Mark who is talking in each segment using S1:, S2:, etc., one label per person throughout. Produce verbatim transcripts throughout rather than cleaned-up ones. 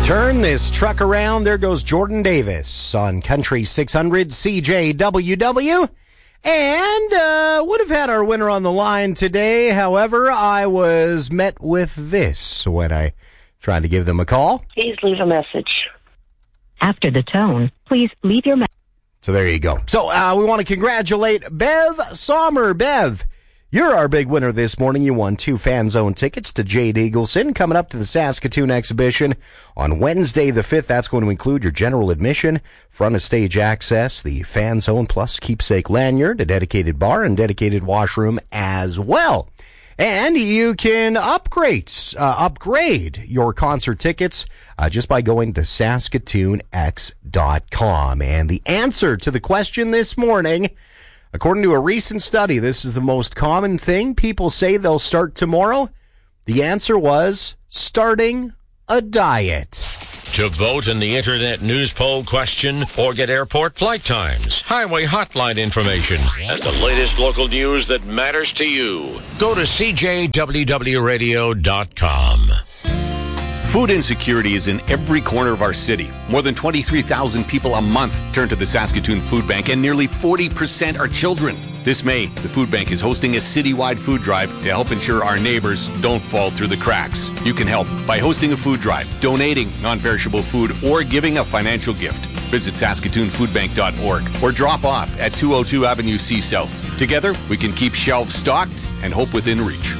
S1: Turn this truck around. There goes Jordan Davis on Country six hundred C J W W. And uh, would have had our winner on the line today. However, I was met with this when I tried to give them a call.
S2: Please leave a message.
S3: After the tone, please leave your message.
S1: So there you go. So uh, we want to congratulate Bev Sommer. Bev, you're our big winner this morning. You won two Fan Zone tickets to Jade Eagleson coming up to the Saskatoon exhibition on Wednesday the fifth. That's going to include your general admission, front of stage access, the Fan Zone plus keepsake lanyard, a dedicated bar, and dedicated washroom as well. And you can upgrade, uh, upgrade your concert tickets uh, just by going to Saskatoon X dot com. And the answer to the question this morning, according to a recent study, this is the most common thing people say they'll start tomorrow. The answer was starting a diet.
S4: To vote in the Internet News Poll question or get airport flight times, highway hotline information, and the latest local news that matters to you, go to C J W W radio dot com.
S5: Food insecurity is in every corner of our city. More than twenty-three thousand people a month turn to the Saskatoon Food Bank, and nearly forty percent are children. This May, the Food Bank is hosting a citywide food drive to help ensure our neighbors don't fall through the cracks. You can help by hosting a food drive, donating non-perishable food, or giving a financial gift. Visit Saskatoon Food Bank dot org or drop off at two oh two Avenue C South. Together, we can keep shelves stocked and hope within reach.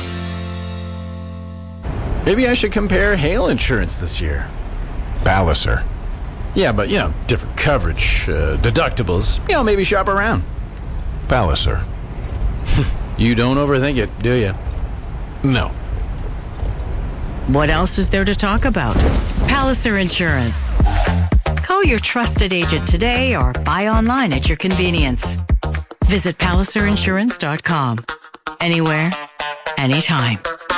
S6: Maybe I should compare hail insurance this year.
S7: Palliser.
S6: Yeah, but, you know, different coverage, uh, deductibles. You know, maybe shop around.
S7: Palliser.
S6: You don't overthink it, do you?
S7: No.
S8: What else is there to talk about? Palliser Insurance. Call your trusted agent today or buy online at your convenience. Visit Palliser Insurance dot com. Anywhere, anytime.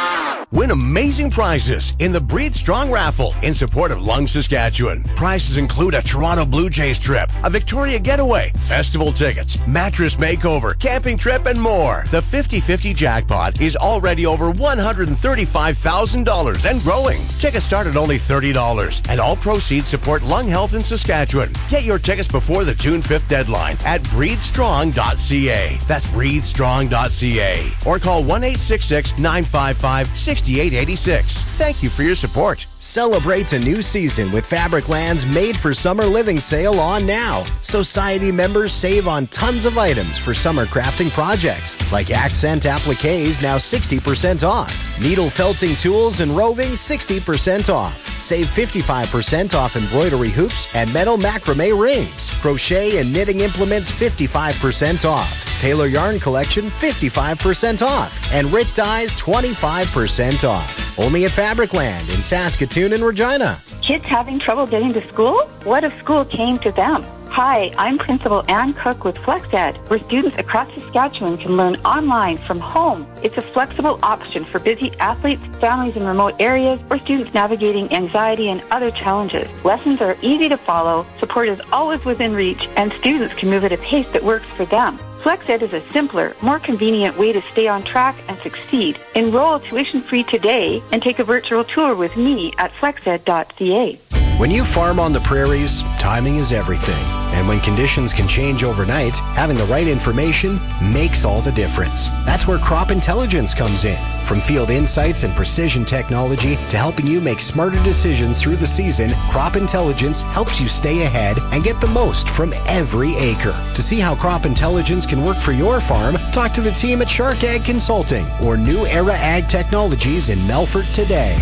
S9: Win amazing prizes in the Breathe Strong raffle in support of Lung, Saskatchewan. Prizes include a Toronto Blue Jays trip, a Victoria getaway, festival tickets, mattress makeover, camping trip, and more. The fifty-fifty jackpot is already over one hundred thirty-five thousand dollars and growing. Tickets start at only thirty dollars, and all proceeds support lung health in Saskatchewan. Get your tickets before the June fifth deadline at breathe strong dot c a. That's breathe strong dot c a. Or call one eight six six, nine five five, six eight eight six. Thank you for your support.
S1: Celebrate a new season with Fabricland's Made for Summer Living sale on now. Society members save on tons of items for summer crafting projects, like accent appliques now sixty percent off. Needle felting tools and roving sixty percent off. Save fifty-five percent off embroidery hoops and metal macrame rings. Crochet and knitting implements fifty-five percent off. Taylor Yarn Collection fifty-five percent off. And Rit Dyes twenty-five percent off. Only at Fabricland in Saskatoon and Regina.
S10: Kids having trouble getting to school? What if school came to them? Hi, I'm Principal Ann Cook with FlexEd, where students across Saskatchewan can learn online from home. It's a flexible option for busy athletes, families in remote areas, or students navigating anxiety and other challenges. Lessons are easy to follow, support is always within reach, and students can move at a pace that works for them. FlexEd is a simpler, more convenient way to stay on track and succeed. Enroll tuition-free today and take a virtual tour with me at flexed dot c a.
S1: When you farm on the prairies, timing is everything. And when conditions can change overnight, having the right information makes all the difference. That's where Crop Intelligence comes in. From field insights and precision technology to helping you make smarter decisions through the season, Crop Intelligence helps you stay ahead and get the most from every acre. To see how Crop Intelligence can work for your farm, talk to the team at Shark Ag Consulting or New Era Ag Technologies in Melfort today.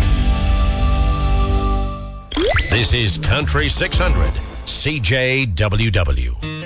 S4: This is Country six hundred, C J W W.